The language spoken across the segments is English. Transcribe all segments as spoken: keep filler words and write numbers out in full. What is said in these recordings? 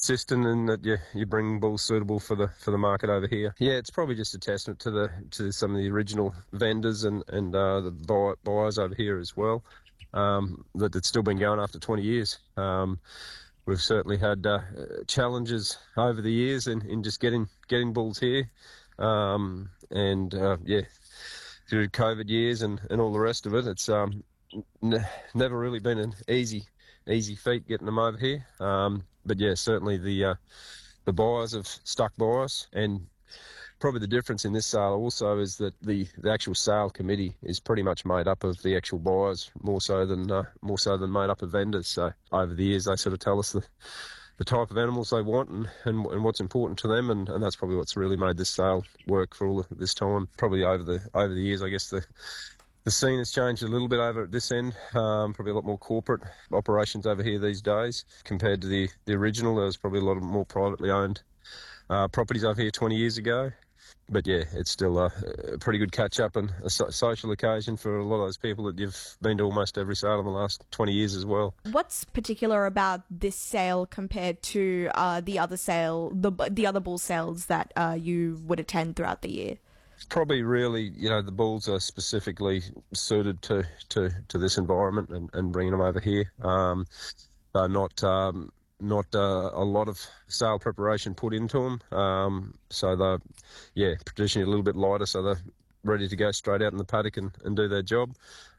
consistent in that you you bring bulls suitable for the for the market over here. Yeah, it's probably just a testament to the to some of the original vendors and and uh, the buy, buyers over here as well. Um, that it's still been going after twenty years. Um, we've certainly had uh, challenges over the years in, in just getting getting bulls here, um, and uh, yeah, through COVID years and, and all the rest of it, it's um, n- never really been an easy easy feat getting them over here. Um, but yeah, certainly the uh, the buyers have stuck by us, and probably the difference in this sale also is that the, the actual sale committee is pretty much made up of the actual buyers, more so than uh, more so than made up of vendors. So over the years, they sort of tell us the, the type of animals they want and, and, and what's important to them, and, and that's probably what's really made this sale work for all of this time. Probably over the over the years, I guess the the scene has changed a little bit over at this end. Um, probably a lot more corporate operations over here these days compared to the the original. There was probably a lot of more privately owned uh, properties over here twenty years ago. But yeah, it's still a, a pretty good catch-up and a so- social occasion for a lot of those people that you've been to almost every sale in the last twenty years as well. What's particular about this sale compared to uh, the other sale, the the other bull sales that uh, you would attend throughout the year? Probably really, you know, the bulls are specifically suited to, to, to this environment and, and bringing them over here. Um, they're not... Um, Not uh, a lot of sale preparation put into them, um, so they're, yeah, traditionally a little bit lighter, so they're ready to go straight out in the paddock and, and do their job.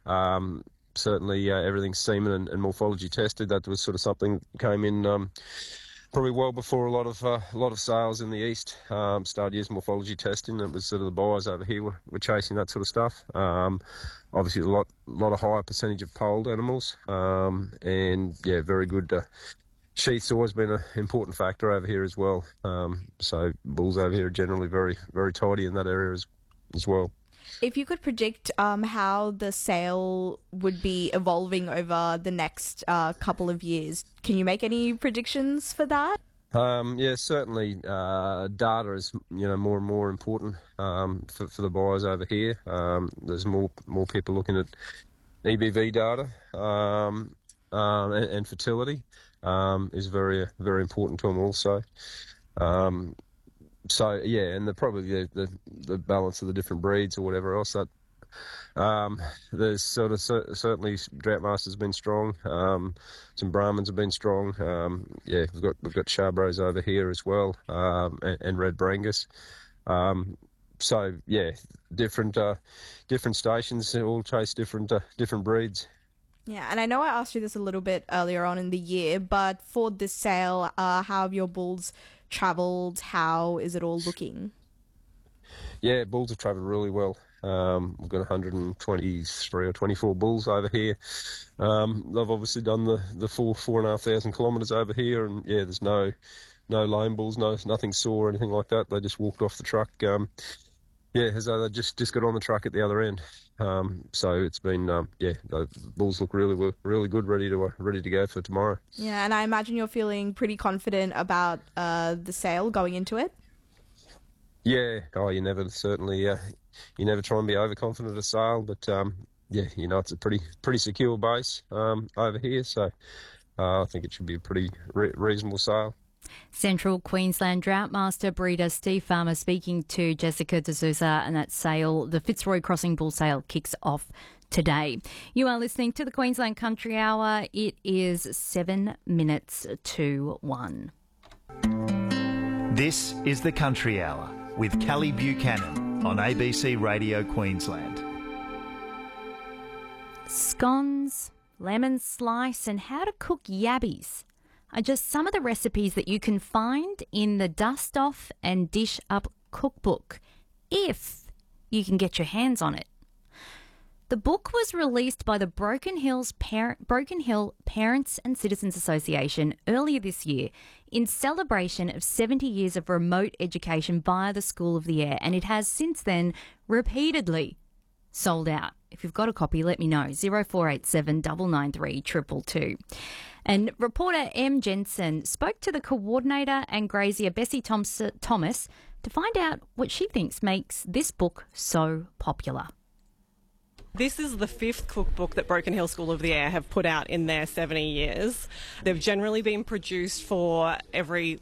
Um, certainly, uh, everything's semen and, and morphology tested. That was sort of something that came in um, probably well before a lot of uh, a lot of sales in the east um, started using morphology testing. It was sort of the buyers over here were, were chasing that sort of stuff. Um, obviously, a lot lot of higher percentage of polled animals, um, and yeah, very good. Uh, Sheath's always been an important factor over here as well. Um, so bulls over here are generally very, very tidy in that area as, as well. If you could predict um, how the sale would be evolving over the next uh, couple of years, can you make any predictions for that? Um, yeah, certainly uh, data is you know more and more important um, for, for the buyers over here. Um, there's more more people looking at E B V data um, um, and, and fertility. Um, is very, very important to them also. Um, so yeah, and the probably the, the the balance of the different breeds or whatever else. That um, there's sort of certainly Droughtmaster's been strong. Um, some Brahmins have been strong. Um, yeah, we've got we've got Charbros over here as well, um, and, and Red Brangus. Um, so yeah, different uh, different stations all chase different uh, different breeds. Yeah, and I know I asked you this a little bit earlier on in the year, but for this sale, uh, how have your bulls travelled? How is it all looking? Yeah, bulls have travelled really well. Um, we've got one hundred twenty-three or twenty-four bulls over here. Um, they've obviously done the, the full four and a half thousand kilometres over here, and yeah, there's no no lame bulls, no nothing sore or anything like that. They just walked off the truck. Um, yeah, as though they just just got on the truck at the other end. Um, so it's been, um, yeah, the bulls look really, really good, ready to uh, ready to go for tomorrow. Yeah, and I imagine you're feeling pretty confident about uh, the sale going into it. Yeah, oh, you never certainly, uh, you never try and be overconfident at a sale, but um, yeah, you know, it's a pretty pretty secure base um, over here, so uh, I think it should be a pretty re- reasonable sale. Central Queensland Droughtmaster breeder Steve Farmer speaking to Jessica D'Souza, and that sale, the Fitzroy Crossing Bull Sale, kicks off today. You are listening to the Queensland Country Hour. It is seven minutes to one. This is the Country Hour with Kelly Buchanan on A B C Radio Queensland. Scones, lemon slice, and how to cook yabbies are just some of the recipes that you can find in the Dust Off and Dish Up cookbook, if you can get your hands on it. The book was released by the Broken Hills Parent, Broken Hill Parents and Citizens Association earlier this year in celebration of seventy years of remote education via the School of the Air, and it has since then repeatedly sold out. If you've got a copy, let me know. zero four eight seven nine nine three two two two. And reporter Em Jensen spoke to the coordinator and grazier Bessie Thomas to find out what she thinks makes this book so popular. This is the fifth cookbook that Broken Hill School of the Air have put out in their seventy years. They've generally been produced for every